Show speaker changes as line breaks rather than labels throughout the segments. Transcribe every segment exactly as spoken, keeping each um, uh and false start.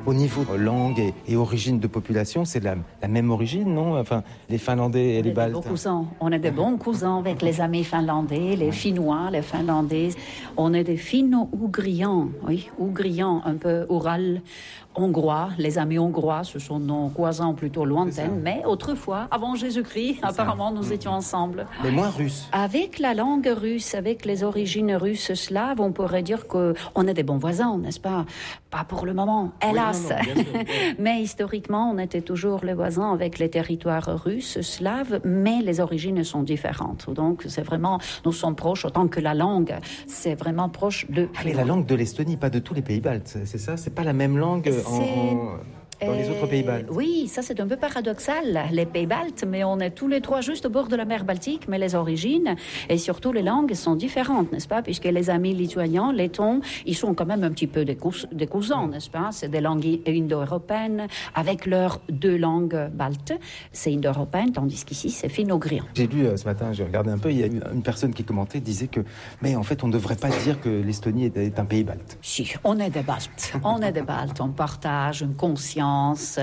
Au niveau langue et, et origine de population, c'est la, la même origine, non? Enfin, les Finlandais et
on
les Baltes.
On est des beaux cousins. On est des bons cousins avec les amis finlandais, les Finnois, les Finlandais. On est des Finno-Ougriens, oui, Ougriens, un peu Oural, hongrois. Les amis hongrois, ce sont nos cousins plutôt lointains. Mais autrefois, avant Jésus-Christ, c'est apparemment, ça. nous mmh. étions ensemble.
Mais moins russes.
Avec la langue russe, avec les origines russes slaves, on pourrait dire qu'on est des bons voisins, n'est-ce pas? Pas pour le moment, hélas. Oui, non, non, bien sûr. Mais historiquement, on était toujours les voisins avec les territoires russes, slaves, mais les origines sont différentes. Donc, c'est vraiment, nous sommes proches autant que la langue. C'est vraiment proche de...
Ah, mais la langue de l'Estonie, pas de tous les pays baltes, c'est ça? C'est pas la même langue en... en... Dans les autres pays baltes.
Oui, ça c'est un peu paradoxal, les pays baltes, mais on est tous les trois juste au bord de la mer Baltique, mais les origines et surtout les langues sont différentes, n'est-ce pas? Puisque les amis lituaniens, lettons, ils sont quand même un petit peu des, cous- des cousins, n'est-ce pas? C'est des langues indo-européennes avec leurs deux langues baltes. C'est indo-européen, tandis qu'ici c'est finno-ougrian.
J'ai lu euh, ce matin, j'ai regardé un peu, il y a une, une personne qui commentait, disait que, mais en fait on ne devrait pas dire que l'Estonie est, est un pays balte.
Si, on est des Baltes, on est des Baltes, on partage une conscience,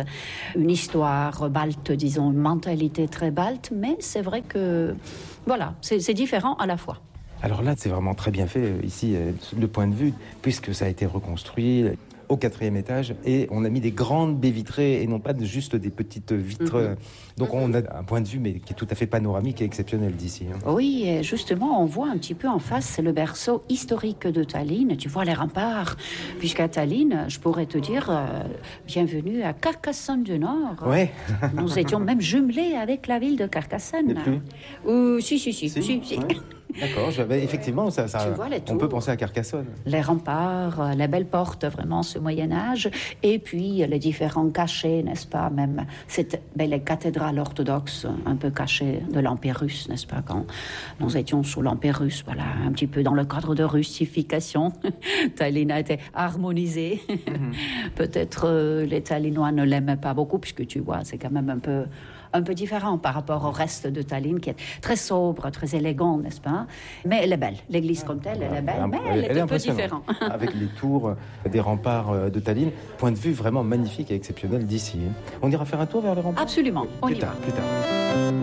une histoire balte, disons, une mentalité très balte, mais c'est vrai que, voilà, c'est, c'est différent à la fois.
Alors là, c'est vraiment très bien fait, ici, le point de vue, puisque ça a été reconstruit au quatrième étage, et on a mis des grandes baies vitrées, et non pas juste des petites vitres. Mm-hmm. Donc on a un point de vue, mais qui est tout à fait panoramique et exceptionnel d'ici. Hein.
Oui, et justement, on voit un petit peu en face, c'est le berceau historique de Tallinn. Tu vois les remparts, puisqu'à Tallinn, je pourrais te dire, euh, bienvenue à Carcassonne du Nord.
Ouais.
Nous étions même jumelés avec la ville de Carcassonne. Euh, si, si, si, si, si. si.
Ouais. D'accord, j'avais effectivement, ça, ça, on peut penser à Carcassonne.
Les remparts, les belles portes, vraiment, ce Moyen-Âge, et puis les différents cachets, n'est-ce pas, même cette, ben, les cathédrales orthodoxes, un peu cachées de l'Empire russe, n'est-ce pas, quand nous étions sous l'Empire russe, voilà, un petit peu dans le cadre de russification. Tallinn a été harmonisé. Mm-hmm. Peut-être euh, les Tallinnois ne l'aimaient pas beaucoup, puisque tu vois, c'est quand même un peu... un peu différent par rapport au reste de Tallinn, qui est très sobre, très élégant, n'est-ce pas? Mais elle est belle. L'église comme telle, elle est belle, mais elle, elle est un peu différente.
Avec les tours des remparts de Tallinn, point de vue vraiment magnifique et exceptionnel d'ici. On ira faire un tour vers les remparts?
Absolument, on
plus
y
tard,
va.
Plus tard.